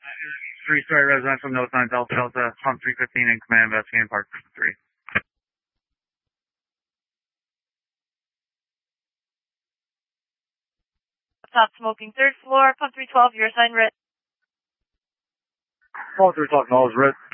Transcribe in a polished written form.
Three-story residential, no signs, Alpha Delta, pump 315 in command, investigating park 3. Stop smoking, 3rd floor, pump 312, your sign red. Pump 312, acknowledge red.